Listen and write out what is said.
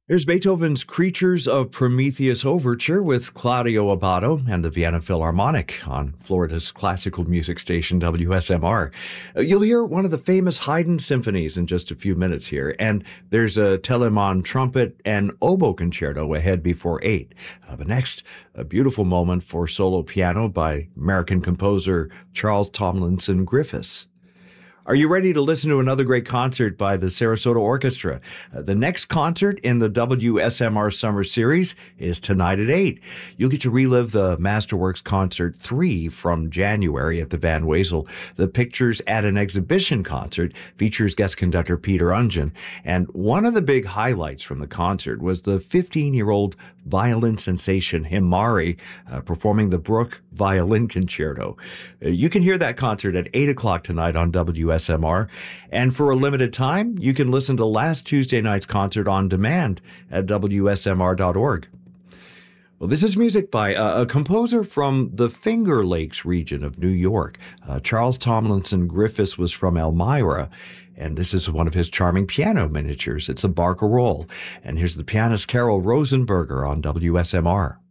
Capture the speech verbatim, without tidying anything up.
Here's Beethoven's Creatures of Prometheus Overture with Claudio Abbado and the Vienna Philharmonic on Florida's classical music station W S M R. Uh, You'll hear one of the famous Haydn symphonies in just a few minutes here, and there's a Telemann trumpet and oboe concerto ahead before eight. Uh, but next, a beautiful moment for solo piano by American composer Charles Tomlinson Griffiths. Are you ready to listen to another great concert by the Sarasota Orchestra? Uh, the next concert in the W S M R Summer Series is tonight at eight. You'll get to relive the Masterworks Concert three from January at the Van Wezel. The Pictures at an Exhibition concert features guest conductor Peter Ungen. And one of the big highlights from the concert was the fifteen-year-old violin sensation Himari uh, performing the Bruch Violin Concerto. Uh, you can hear that concert at eight o'clock tonight on W S M R. And for a limited time, you can listen to last Tuesday night's concert on demand at W S M R dot org. Well, this is music by a, a composer from the Finger Lakes region of New York. Uh, Charles Tomlinson Griffiths was from Elmira, and this is one of his charming piano miniatures. It's a barcarolle. And here's the pianist Carol Rosenberger on W S M R.